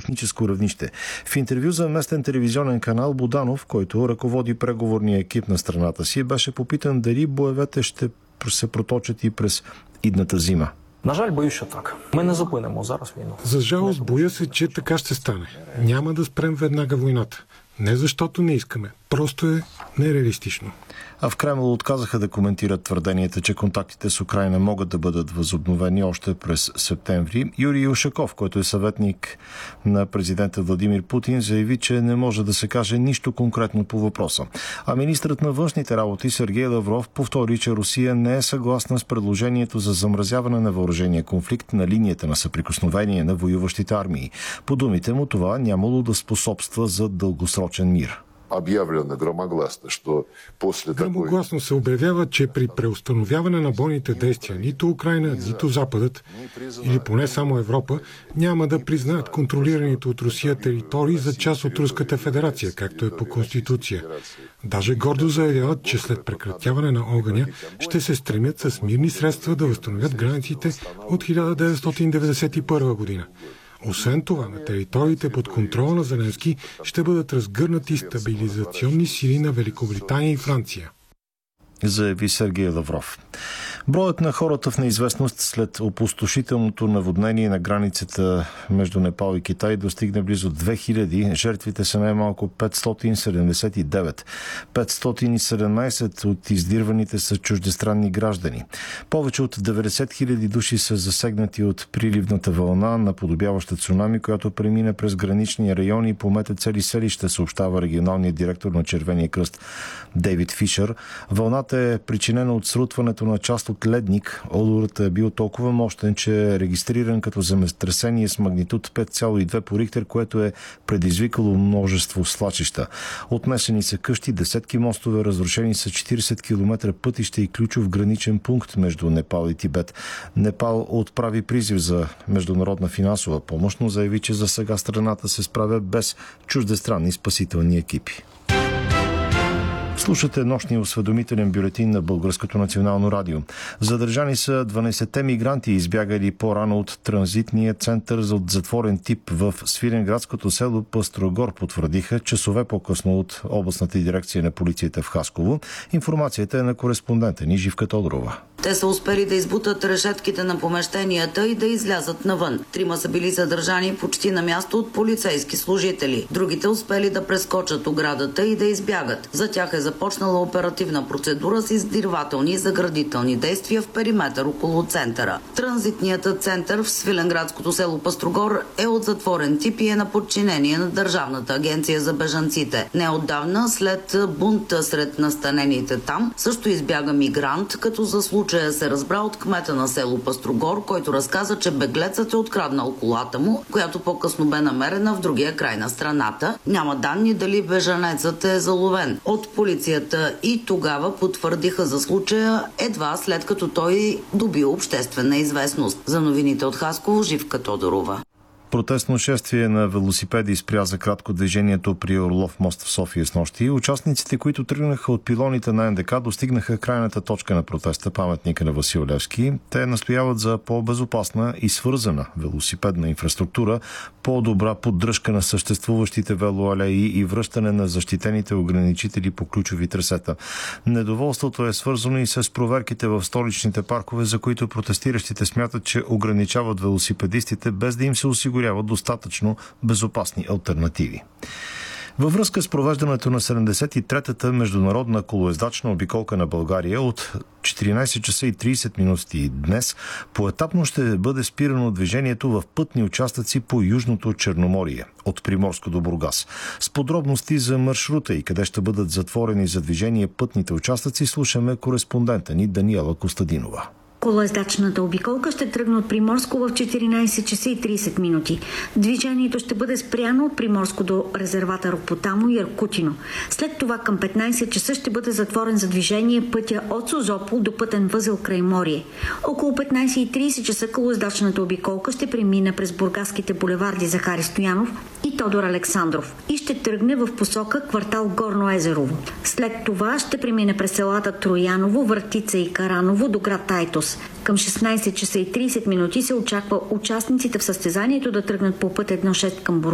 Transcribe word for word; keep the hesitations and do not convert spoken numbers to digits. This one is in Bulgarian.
техническо равнище. В интервю за местен телевизионен канал Буданов, който ръководи преговорния екип на страната си, беше попитан дали боевете ще се проточат и през идната зима. На жаль, боюсь, що так. Ми не зупинимо зараз війну. За жалост, боя се, че така ще стане. Няма да спрем веднага войната. Не защото не искаме, просто е нереалистично. А в Кремъл отказаха да коментират твърденията, че контактите с Украйна могат да бъдат възобновени още през септември. Юрий Ушаков, който е съветник на президента Владимир Путин, заяви, че не може да се каже нищо конкретно по въпроса. А министрът на външните работи Сергей Лавров повтори, че Русия не е съгласна с предложението за замразяване на въоръжения конфликт на линията на съприкосновение на воюващите армии. По думите му, това нямало да способства за дългосрочен мир. Обявлено громогласно, що после такой... Громогласно се обявява, че при преустановяване на бойните действия нито Украйна, нито Западът, или поне само Европа, няма да признаят контролираните от Русия територии за част от Руската федерация, както е по Конституция. Даже гордо заявяват, че след прекратяване на огъня ще се стремят с мирни средства да възстановят границите от хиляда деветстотин деветдесет и първа година. Освен това, на териториите под контрол на Зеленски ще бъдат разгърнати стабилизационни сили на Великобритания и Франция, заяви Сергей Лавров. Броят на хората в неизвестност след опустошителното наводнение на границата между Непал и Китай достигна близо две хиляди. Жертвите са най-малко петстотин седемдесет и девет. петстотин и седемнадесет от издирваните са чуждестранни граждани. Повече от деветдесет хиляди души са засегнати от приливната вълна, наподобяваща цунами, която премина през граничния район и помете цели селища, съобщава регионалният директор на Червения кръст Дейвид Фишер. Вълната е причинена от срутването на част от ледник. Ударът е бил толкова мощен, че е регистриран като земетресение с магнитуд пет цяло и две по Рихтер, което е предизвикало множество свлачища. Отнесени са къщи, десетки мостове, разрушени са четиридесет километра пътища и ключов граничен пункт между Непал и Тибет. Непал отправи призив за международна финансова помощ, но заяви, че за сега страната се справя без чуждестранни спасителни екипи. Слушате нощния осведомителен бюлетин на Българското национално радио. Задържани са дванадесетте мигранти, избягали по-рано от транзитния център за затворен тип в свиленградското село Пъстрогор, потвърдиха часове по-късно от областната дирекция на полицията в Хасково. Информацията е на кореспондента ни Живка Тодорова. Те са успели да избутат решетките на помещенията и да излязат навън. Трима са били задържани почти на място от полицейски служители. Другите успели да прескочат оградата и да избягат. За тях е започнала оперативна процедура с издирвателни и заградителни действия в периметър около центъра. Транзитният център в свиленградското село Пъстрогор е от затворен тип и е на подчинение на Държавната агенция за бежанците. Неотдавна, след бунта сред настанените там, също избяга мигрант, като за случая се разбра от кмета на село Пъстрогор, който разказа, че беглецът е откраднал колата му, която по-късно бе намерена в другия край на страната. Няма данни дали бежанецът е заловен. От полицията и тогава потвърдиха за случая едва след като той доби обществена известност. За новините от Хасково, Живка Тодорова. Протестно шествие на велосипеди спря за кратко движението при Орлов мост в София снощи. Участниците, които тръгнаха от пилоните на Ен Де Ка, достигнаха крайната точка на протеста, паметника на Васил Левски. Те настояват за по-безопасна и свързана велосипедна инфраструктура, по-добра поддръжка на съществуващите велоалеи и връщане на защитените ограничители по ключови трасета. Недоволството е свързано и с проверките в столичните паркове, за които протестиращите смятат, че ограничават велосипедистите, без да им се осигуряват достатъчно безопасни алтернативи. Във връзка с провеждането на седемдесет и третата международна колоездачна обиколка на България от четиринадесет часа и тридесет минути днес поетапно ще бъде спирано движението в пътни участъци по Южното Черноморие от Приморско до Бургас. С подробности за маршрута и къде ще бъдат затворени за движение пътните участъци слушаме кореспондента ни Даниела Костадинова. Колоездачната обиколка ще тръгне от Приморско в четиринадесет часа и тридесет минути. Движението ще бъде спряно от Приморско до резервата Ропотамо и Аркутино. След това към петнадесет часа ще бъде затворен за движение пътя от Созопол до пътен възел Крайморие. Около петнадесет и тридесет часа колоездачната обиколка ще премине през бургаските булеварди Захари Стоянов и Тодор Александров и ще тръгне в посока квартал Горно Езерово. След това ще премине през селата Трояново, Въртица и Караново до град Айтос. Към шестнадесет часа и тридесет минути се очаква участниците в състезанието да тръгнат по път едно шест към Бургас.